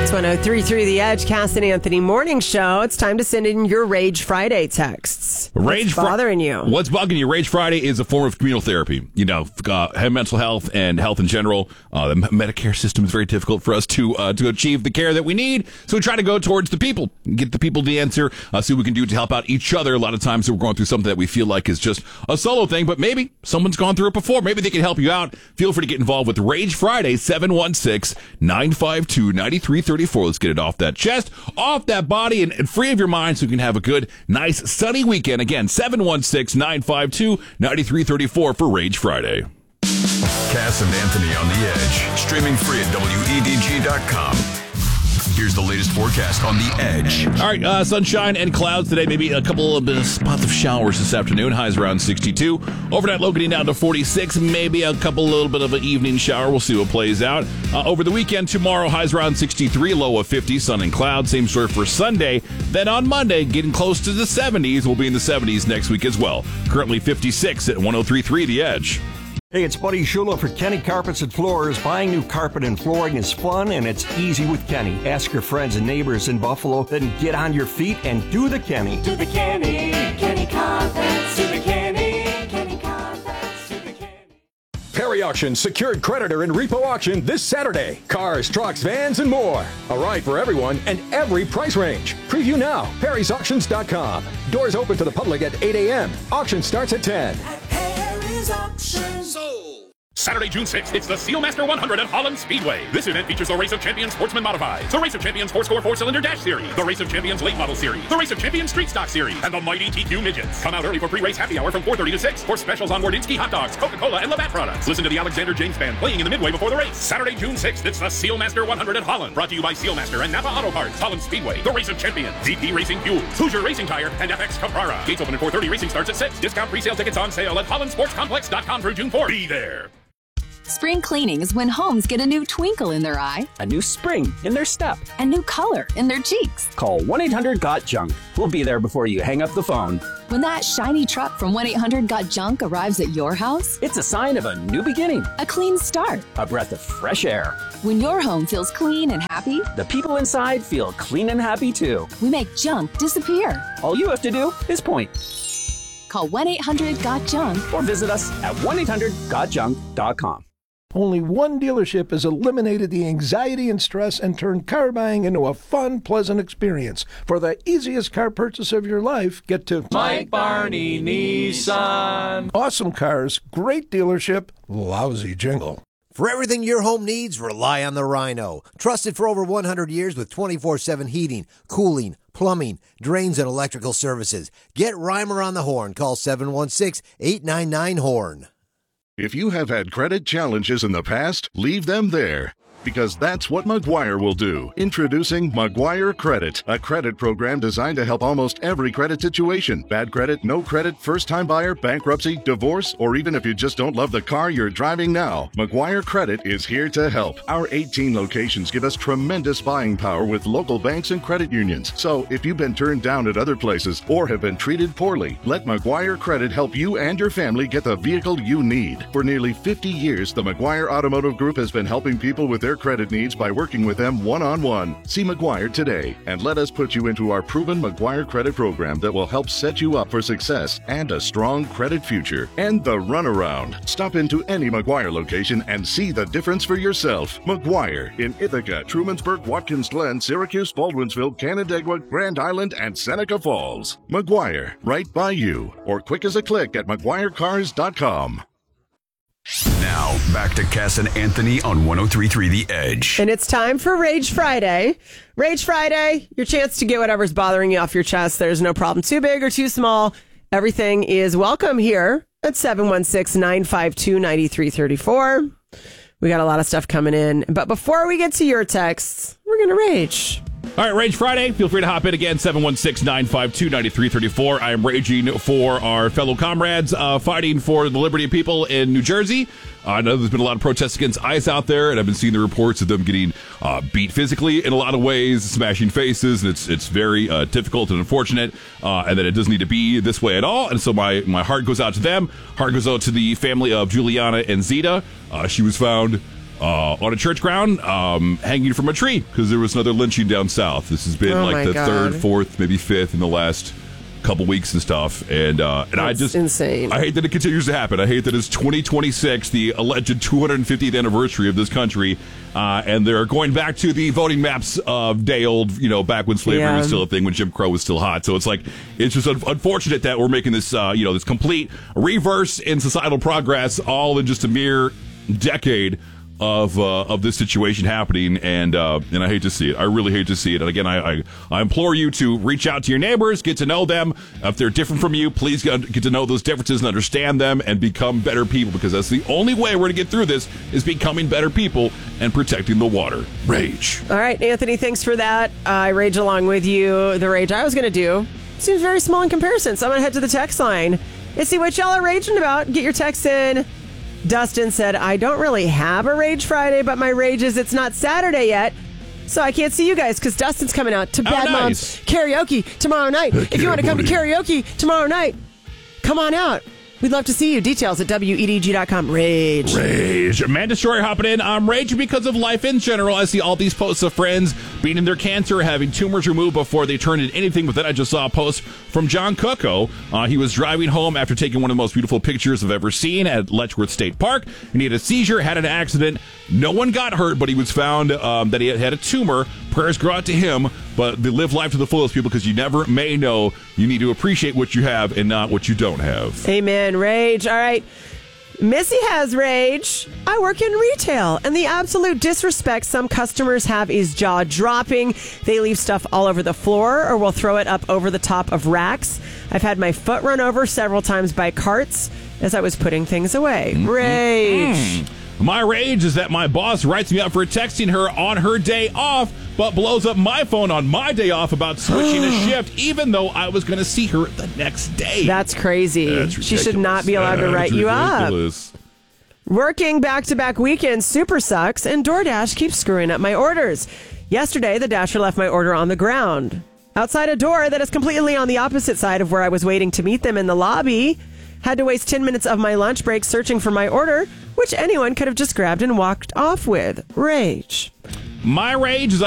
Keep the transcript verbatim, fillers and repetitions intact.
It's one oh three point three The Edge, Cass and Anthony Morning Show. It's time to send in your Rage Friday texts. Rage What's bothering you? What's bugging you? Rage Friday is a form of communal therapy. You know, uh, mental health and health in general. Uh, the Medicare system is very difficult for us to uh, to achieve the care that we need. So we try to go towards the people, get the people the answer, uh, see what we can do to help out each other. A lot of times we're going through something that we feel like is just a solo thing, but maybe someone's gone through it before. Maybe they can help you out. Feel free to get involved with Rage Friday, seven one six, nine five two, nine three three four. Let's get it off that chest, off that body, and, and free of your mind so you can have a good, nice, sunny weekend. Again, seven one six, nine five two, nine three three four for Rage Friday. Cass and Anthony on the Edge, streaming free at W E D G dot com. Here's the latest forecast on the Edge. All right, uh, sunshine and clouds today. Maybe a couple of uh, spots of showers this afternoon. Highs around sixty-two. Overnight low getting down to forty-six. Maybe a couple, little bit of an evening shower. We'll see what plays out. Uh, over the weekend, tomorrow, highs around sixty-three, low of fifty. Sun and clouds. Same story for Sunday. Then on Monday, getting close to the seventies. We'll be in the seventies next week as well. Currently fifty-six at one oh three point three The Edge. Hey, it's Buddy Shula for Kenny Carpets and Floors. Buying new carpet and flooring is fun, and it's easy with Kenny. Ask your friends and neighbors in Buffalo, then get on your feet and do the Kenny. Do the Kenny, Kenny Carpets, do the Kenny, Kenny Carpets, do the Kenny. Perry Auction secured creditor and repo auction this Saturday. Cars, trucks, vans, and more. A ride for everyone and every price range. Preview now, perrys auctions dot com. Doors open to the public at eight a.m. Auction starts at ten. At Perry's Auctions. Saturday, June sixth, it's the Sealmaster one hundred at Holland Speedway. This event features the Race of Champions Sportsman Modified, the Race of Champions four-score four-cylinder dash series, the Race of Champions late model series, the Race of Champions street stock series, and the mighty T Q midgets. Come out early for pre-race happy hour from four thirty to six for specials on Wardinsky hot dogs, Coca-Cola, and Labatt products. Listen to the Alexander James Band playing in the midway before the race. Saturday, June sixth, it's the Sealmaster one hundred at Holland. Brought to you by Sealmaster and Napa Auto Parts, Holland Speedway, the Race of Champions, Z P Racing Fuels, Hoosier Racing Tire, and F X Caprara. Gates open at four thirty, racing starts at six. Discount pre-sale tickets on sale at holland sports complex dot com through June fourth. Be there. Spring cleaning is when homes get a new twinkle in their eye, a new spring in their step, a new color in their cheeks. Call one eight hundred got junk. We'll be there before you hang up the phone. When that shiny truck from one eight hundred got junk arrives at your house, it's a sign of a new beginning, a clean start, a breath of fresh air. When your home feels clean and happy, the people inside feel clean and happy too. We make junk disappear. All you have to do is point. Call one eight hundred got junk or visit us at one eight hundred got junk dot com. Only one dealership has eliminated the anxiety and stress and turned car buying into a fun, pleasant experience. For the easiest car purchase of your life, get to Mike Barney Nissan. Awesome cars, great dealership, lousy jingle. For everything your home needs, rely on the Rhino. Trusted for over one hundred years with twenty-four seven heating, cooling, plumbing, drains, and electrical services. Get Reimer on the horn. Call seven one six, eight nine nine, HORN. If you have had credit challenges in the past, leave them there. Because that's what Maguire will do. Introducing Maguire Credit, a credit program designed to help almost every credit situation. Bad credit, no credit, first-time buyer, bankruptcy, divorce, or even if you just don't love the car you're driving now. Maguire Credit is here to help. Our eighteen locations give us tremendous buying power with local banks and credit unions. So if you've been turned down at other places or have been treated poorly, let Maguire Credit help you and your family get the vehicle you need. For nearly fifty years, the Maguire Automotive Group has been helping people with their credit needs by working with them one-on-one. See Maguire today and let us put you into our proven Maguire Credit program that will help set you up for success and a strong credit future. And the runaround. Stop into any Maguire location and see the difference for yourself. Maguire in Ithaca, Trumansburg, Watkins Glen, Syracuse, Baldwinsville, Canandaigua, Grand Island, and Seneca Falls. Maguire, right by you, or quick as a click at maguire cars dot com. Now, back to Cass and Anthony on one oh three point three The Edge. And it's time for Rage Friday. Rage Friday, your chance to get whatever's bothering you off your chest. There's no problem too big or too small. Everything is welcome here at seven one six, nine five two, nine three three four. We got a lot of stuff coming in. But before we get to your texts, we're going to rage. All right, Rage Friday. Feel free to hop in again, seven one six, nine five two, nine three three four. I am raging for our fellow comrades uh, fighting for the liberty of people in New Jersey. Uh, I know there's been a lot of protests against ICE out there, and I've been seeing the reports of them getting uh, beat physically in a lot of ways, smashing faces, and it's it's very uh, difficult and unfortunate, uh, and that it doesn't need to be this way at all. And so my, my heart goes out to them. Heart goes out to the family of Juliana and Zita. Uh, she was found uh, on a church ground, um, hanging from a tree because there was another lynching down south. This has been Oh, my like the God. third, fourth, maybe fifth in the last couple weeks and stuff. And uh, and I That's just insane. I hate that it continues to happen. I hate that it's twenty twenty-six, the alleged two hundred fiftieth anniversary of this country, uh, and they're going back to the voting maps of day old, you know, back when slavery Yeah. was still a thing, when Jim Crow was still hot. So it's like it's just un- unfortunate that we're making this, uh, you know, this complete reverse in societal progress, all in just a mere decade of uh, of this situation happening, and uh, and I hate to see it. I really hate to see it. And again, I, I I implore you to reach out to your neighbors, get to know them. If they're different from you, please get, get to know those differences and understand them, and become better people. Because that's the only way we're going to get through this, is becoming better people and protecting the water. Rage. All right, Anthony, thanks for that. I rage along with you. The rage I was going to do seems very small in comparison, so I'm going to head to the text line and see what y'all are raging about. Get your text in. Dustin said, I don't really have a Rage Friday, but my rage is it's not Saturday yet, so I can't see you guys because Dustin's coming out to Bad nice. Moms Karaoke tomorrow night. If you want to come to karaoke tomorrow night, come on out. We'd love to see you. Details at W E D G dot com. Rage. Rage. Man Destroyer hopping in. I'm raging because of life in general. I see all these posts of friends beating their cancer, having tumors removed before they turn into anything. But then I just saw a post from John Cucco. Uh, he was driving home after taking one of the most beautiful pictures I've ever seen at Letchworth State Park. And he had a seizure, had an accident. No one got hurt, but he was found um, that he had, had a tumor. Prayers go out to him, but they live life to the fullest, people, because you never may know. You need to appreciate what you have and not what you don't have. Amen. Rage. All right. Missy has rage. I work in retail, and the absolute disrespect some customers have is jaw-dropping. They leave stuff all over the floor or will throw it up over the top of racks. I've had my foot run over several times by carts as I was putting things away. Rage. Mm. My rage is that my boss writes me up for texting her on her day off, but blows up my phone on my day off about switching a shift, even though I was going to see her the next day. That's crazy. That's She should not be allowed to That's write you up. ridiculous. Working back-to-back weekends super sucks, and DoorDash keeps screwing up my orders. Yesterday, the Dasher left my order on the ground, outside a door that is completely on the opposite side of where I was waiting to meet them in the lobby. Had to waste ten minutes of my lunch break searching for my order, which anyone could have just grabbed and walked off with. Rage. My rage is